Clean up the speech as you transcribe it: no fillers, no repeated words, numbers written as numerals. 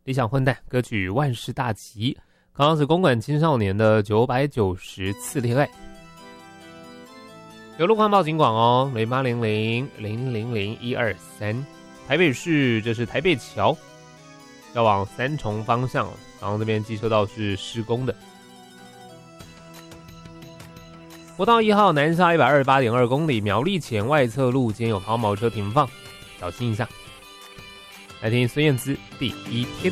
理想混蛋歌曲《万事大吉》，刚刚是公馆青少年的990次恋爱。有路况报警广哦，0800000123，台北市这是台北桥，要往三重方向，然后这边机车道是施工的。国道1号南沙 128.2 公里，苗栗前外侧路间有抛锚车停放，小心一下。来听孙燕姿第一天。